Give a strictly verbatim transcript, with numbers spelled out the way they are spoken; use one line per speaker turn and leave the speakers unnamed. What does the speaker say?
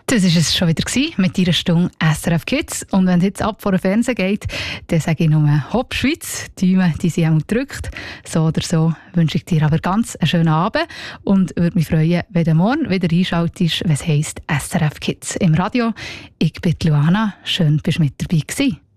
Das war es schon wieder mit deiner Stunde S R F Kids. Und wenn es jetzt ab vor den Fernsehen geht, dann sage ich nur Hopp Schweiz. Die Daumen, die sind auch gedrückt. So oder so wünsche ich dir aber ganz einen schönen Abend und würde mich freuen, wenn du morgen wieder einschaltest, wenn es heisst S R F Kids im Radio. Ich bin Luana. Schön, bist du mit dabei gewesen.